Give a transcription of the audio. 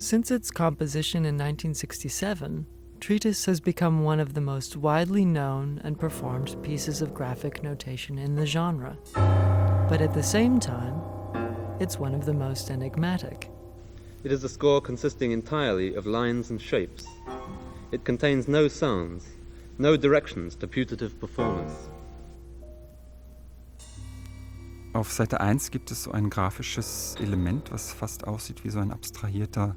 Since its composition in 1967, Treatise has become one of the most widely known and performed pieces of graphic notation in the genre. But at the same time, it's one of the most enigmatic. It is a score consisting entirely of lines and shapes. It contains no sounds, no directions to putative performers. Auf Seite 1 gibt es so ein grafisches Element, was fast aussieht wie so ein abstrahierter